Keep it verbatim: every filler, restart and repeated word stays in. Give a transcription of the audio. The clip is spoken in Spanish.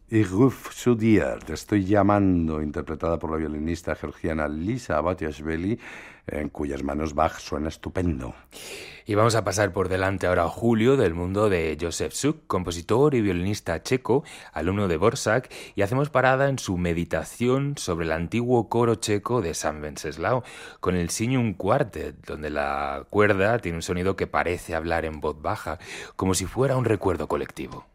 Ich ruf zu dir, te estoy llamando, interpretada por la violinista georgiana Lisa Abatiashvili, en cuyas manos Bach suena estupendo. Y vamos a pasar por delante ahora a Julio, del mundo de Josef Suk, compositor y violinista checo, alumno de Dvořák, y hacemos parada en su meditación sobre el antiguo coro checo de San Wenceslao, con el Signum Quartet, donde la cuerda tiene un sonido que parece hablar en voz baja, como si fuera un recuerdo colectivo.